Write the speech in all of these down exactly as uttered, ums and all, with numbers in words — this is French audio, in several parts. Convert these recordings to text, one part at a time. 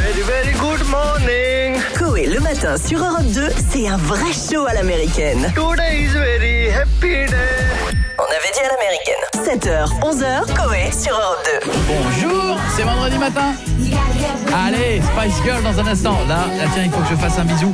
Very, very good morning. Coé le matin sur Europe deux, c'est un vrai show à l'américaine. Today is very happy day. On avait dit à l'américaine. sept heures, onze heures, Coé sur Europe deux. Bonjour, c'est vendredi matin. Allez, Spice Girl dans un instant. Là, là tiens, il faut que je fasse un bisou.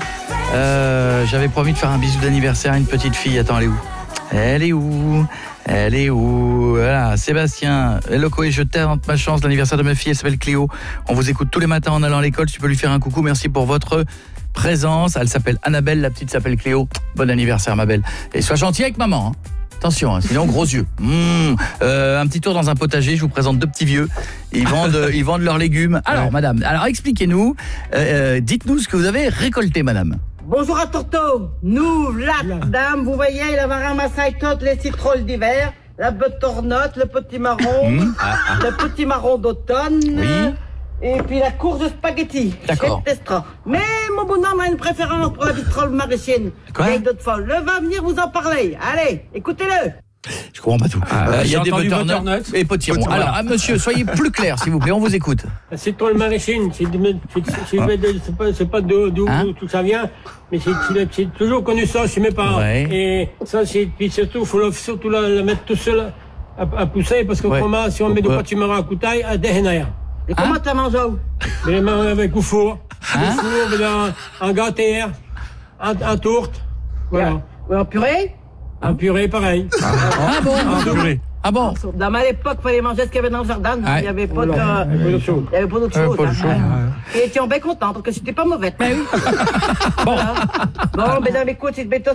Euh, j'avais promis de faire un bisou d'anniversaire à une petite fille. Attends, elle est où ? Elle est où ? Elle est où ? Voilà, Sébastien. Hello Coé, je tente ma chance. L'anniversaire de ma fille, elle s'appelle Cléo. On vous écoute tous les matins en allant à l'école. Tu peux lui faire un coucou. Merci pour votre présence. Elle s'appelle Annabelle, la petite s'appelle Cléo. Bon anniversaire, ma belle. Et sois gentil avec maman, hein. Attention, hein, sinon gros yeux. Mmh. Euh, un petit tour dans un potager, je vous présente deux petits vieux. Ils vendent, ils vendent leurs légumes. Alors, ouais. Madame, alors expliquez-nous, euh, dites-nous ce que vous avez récolté, madame. Bonjour à Torto. Nous, là, dame, vous voyez, il avait ramassé toutes les citrouilles d'hiver, la butternut, le petit marron, mmh. ah, ah. le petit marron d'automne. Oui. Et puis la course de spaghetti. D'accord. Mais mon bonhomme a une préférence pour la vitrole maraîchienne. Quoi ? Le va venir vous en parler. Allez, écoutez-le. Je comprends pas tout. Il ah, euh, y a des butternuts et potirons. Voilà. Alors, ah, monsieur, soyez plus clair, s'il vous plaît, on vous écoute. C'est toi le maraîchine, c'est, c'est, ah. c'est pas, c'est pas d'où, d'où hein? tout ça vient, mais c'est, c'est toujours connu ça chez mes parents. Ouais. Et ça, c'est, puis surtout, il faut surtout la, la mettre tout seul à, à pousser, parce qu'autrement, ouais. si on met du pâtimara à couteille, à déhénaire. Et comment hein? t'as mangé? Les mains avec au four, hein? au four, dans, en gâterie, en, en tourte, voilà. Ou en purée? En purée, pareil. Ah, ah bon? En purée. Ah bon? Dans ma époque, il fallait manger ce qu'il y avait dans le jardin. Ah, il n'y avait pas de... Il n'y avait pas d'autre chose. Pas de chose. Et tu en bien content, parce que c'était pas mauvais. Mais oui. Bon. Bon, mais non, mais écoute, c'est tout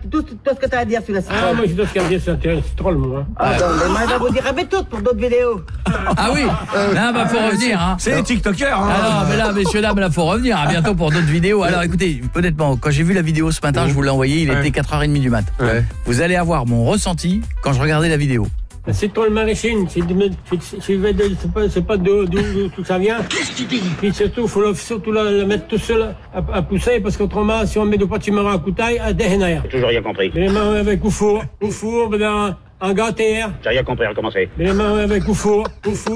ce que tu as à dire sur la citrouille. Ah, moi, j'ai tout ce qu'il y a à dire sur la citrouille, moi. Ah, bon, mais moi, je vais vous dire avec tout pour d'autres vidéos. Ah oui? Là, bah, faut revenir, hein. C'est les TikTokers, hein. Ah non, mais là, messieurs, dames, là, faut revenir. À bientôt pour d'autres vidéos. Alors, écoutez, honnêtement, quand j'ai vu la vidéo ce matin, je vous l'ai envoyée, il était quatre heures trente du mat. Vous allez avoir mon ressenti quand je regardais la vidéo. C'est toi le maraîchine, c'est, c'est, c'est, c'est pas, c'est pas d'où, d'où tout ça vient. Puis surtout, il faut surtout la, la mettre tout seul à, à pousser, parce qu'autrement, si on met du pâtimara à couteille, à déhénaire. J'ai toujours rien compris. Les mains avec au four, au four, dans, en gâterie. J'ai rien compris, recommencer. Les mains avec au four, au four.